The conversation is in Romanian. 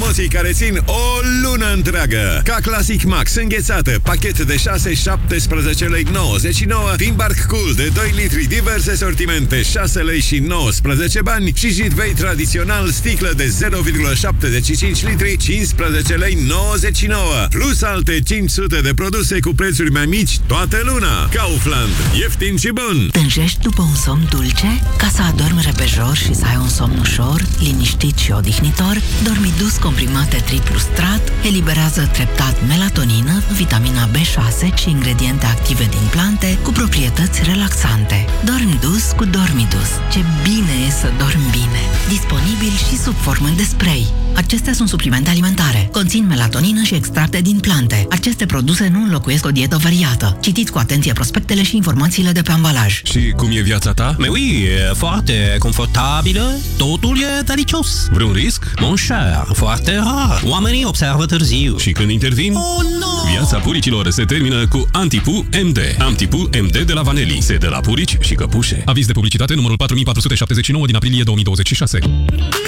promoții care țin o lună întreagă. Ca Classic Max înghețată, pachet de 6, 17 lei 99, Timbark Cool de 2 litri, diverse sortimente, 6 lei și 19 bani și Jitvei tradițional, sticlă de 0,75 litri, 15 lei 99, plus alte 500 de produse cu prețuri mai mici toată luna. Kaufland. Ieftin și bun. Tânjești după un somn dulce? Ca să adormi repejor și să ai un somn ușor, liniștit și odihnitor, Dormidus comprimate triplu strat eliberează treptat melatonină, vitamina B6 și ingrediente active din plante cu proprietăți relaxante. Dormidus cu Dormidus. Ce bine e să dormi bine! Disponibil și sub formă de spray. Acestea sunt suplimente alimentare. Conțin melatonină și extracte din plante. Aceste produse nu înlocuiesc o dietă variată. Citiți cu atenție prospectele și informațiile de pe ambalaj. Și cum e viața ta? Mais oui, e foarte confortabilă, totul e delicios. Vreun risc? Mon cher, foarte rar. Oamenii observă târziu. Și când intervin? Oh, no! Viața puricilor se termină cu Antipu MD. Antipu MD de la Vaneli. Se de la purici și căpușe. Aviz de publicitate numărul 4479 din aprilie 2026.